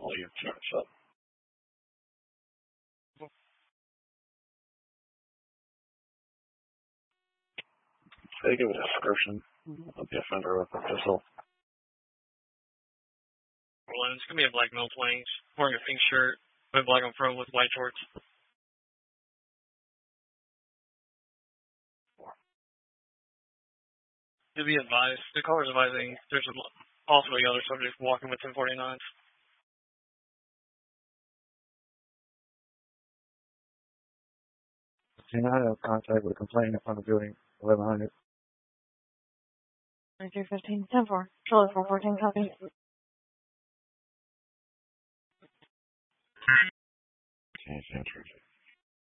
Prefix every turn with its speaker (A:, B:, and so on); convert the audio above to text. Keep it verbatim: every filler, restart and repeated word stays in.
A: pull your insurance up. They give a description of the offender with the pistol.
B: Well, it's going to be a black male playing, wearing a pink shirt, with black on front with white shorts. To be advised, the caller is advising there's also a other subject walking with ten forty-nines.
A: Do not have contact with a complainant on the building eleven hundred.
C: thirty-two fifteen, ten four. Charlie four fourteen, copy.
A: Change the entry.